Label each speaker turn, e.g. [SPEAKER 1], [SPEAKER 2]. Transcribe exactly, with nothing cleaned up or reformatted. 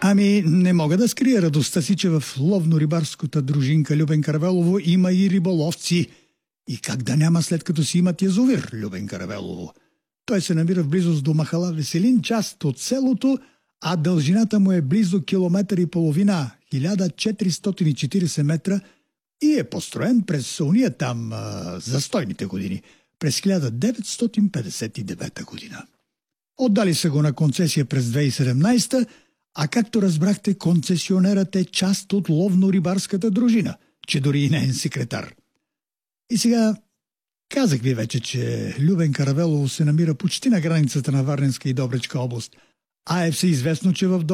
[SPEAKER 1] Ами, не мога да скрия радостта си, че в ловно-рибарската дружинка Любен Каравелово има и риболовци. И как да няма, след като си имат язовир Любен Каравелово? Той се намира в близост до махала Веселин, част от селото, а дължината му е близо километър и половина, хиляда четиристотин и четиридесет метра, и е построен през уния там а, застойните години, през хиляда деветстотин петдесет и девета година. Отдали са го на концесия през две хиляди и седемнадесета, а както разбрахте, концесионерът е част от ловно-рибарската дружина, че дори и неин секретар. И сега казах ви вече, че Любен Каравелово се намира почти на границата на Варненска и Добричка област, а е всеизвестно, че в